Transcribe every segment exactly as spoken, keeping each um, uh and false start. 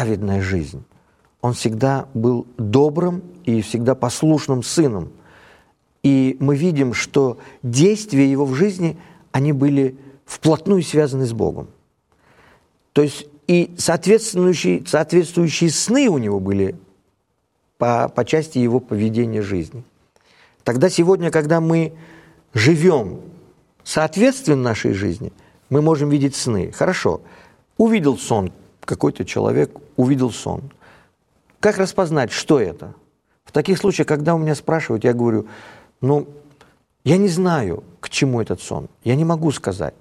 праведная жизнь. Он всегда был добрым и всегда послушным сыном. И мы видим, что действия его в жизни, они были вплотную связаны с Богом. То есть и соответствующие, соответствующие сны у него были по, по части его поведения жизни. Тогда сегодня, когда мы живем соответственно нашей жизни, мы можем видеть сны. Хорошо, увидел сон, какой-то человек увидел сон. Как распознать, что это? В таких случаях, когда у меня спрашивают, я говорю, ну, я не знаю, к чему этот сон, я не могу сказать.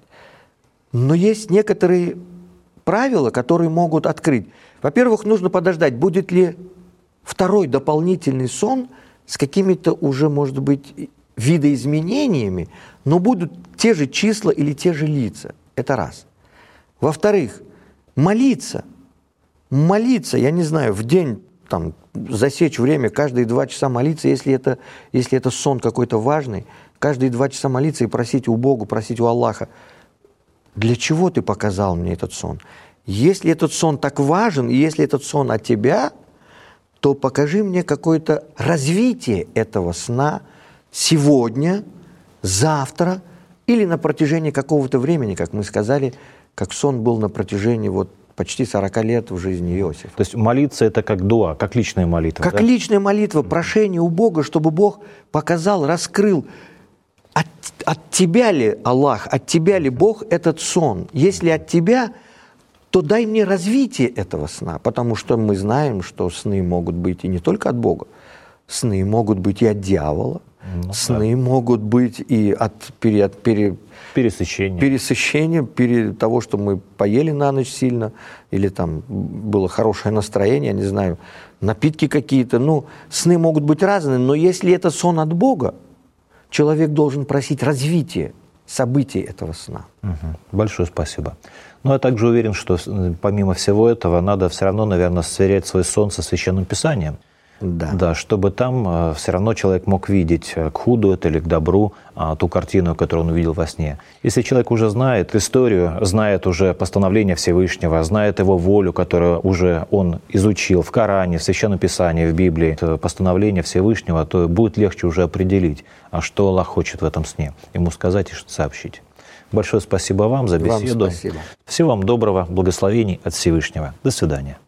Но есть некоторые правила, которые могут открыть. Во-первых, нужно подождать, будет ли второй дополнительный сон с какими-то уже, может быть, видоизменениями, но будут те же числа или те же лица. Это раз. Во-вторых, молиться. Молиться, я не знаю, в день там, засечь время, каждые два часа молиться, если это, если это сон какой-то важный, каждые два часа молиться и просить у Бога, просить у Аллаха, для чего ты показал мне этот сон? Если этот сон так важен, и если этот сон от тебя, то покажи мне какое-то развитие этого сна сегодня, завтра или на протяжении какого-то времени, как мы сказали, как сон был на протяжении вот почти сорока лет в жизни Иосифа. То есть молиться это как дуа, как личная молитва, Как да? личная молитва, прошение у Бога, чтобы Бог показал, раскрыл, от, от тебя ли, Аллах, от тебя ли Бог этот сон? Если от тебя, то дай мне развитие этого сна, потому что мы знаем, что сны могут быть и не только от Бога, сны могут быть и от дьявола, ну, сны да. могут быть и от, пере, от пере, пересыщения, пересыщения пере, того, что мы поели на ночь сильно, или там было хорошее настроение, я не знаю, напитки какие-то. Ну, сны могут быть разные, но если это сон от Бога, человек должен просить развития событий этого сна. Угу. Большое спасибо. Но я также уверен, что помимо всего этого надо все равно, наверное, сверять свой сон со Священным Писанием. Да. Да, чтобы там э, все равно человек мог видеть, э, к худу это или к добру, э, ту картину, которую он увидел во сне. Если человек уже знает историю, знает уже постановление Всевышнего, знает его волю, которую уже он изучил в Коране, в Священном Писании, в Библии, это постановление Всевышнего, то будет легче уже определить, а что Аллах хочет в этом сне, ему сказать и сообщить. Большое спасибо вам за беседу. Вам спасибо. Всего вам доброго, благословений от Всевышнего. До свидания.